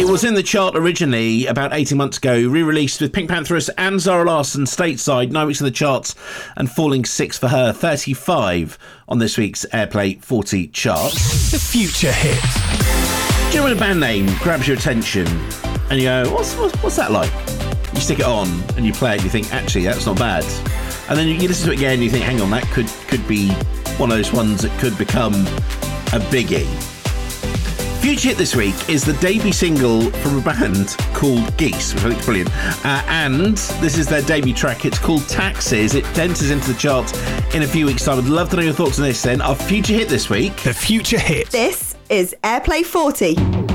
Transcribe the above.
was in the chart originally about 18 months ago, re-released with Pink Pantheress and Zara Larsson stateside, 9 weeks in the charts and falling 6 for her, 35 on this week's Airplay 40 chart. The Future Hit. Do you know when a band name grabs your attention and you go, what's that like? You stick it on and you play it and you think, actually, that's not bad. And then you listen to it again and you think, hang on, that could be one of those ones that could become a biggie. Future Hit this week is the debut single from a band called Geese, which I think is brilliant. And this is their debut track. It's called Taxes. It enters into the charts in a few weeks' time. I'd love to know your thoughts on this then. Our Future Hit this week. The Future Hit. This is Airplay 40.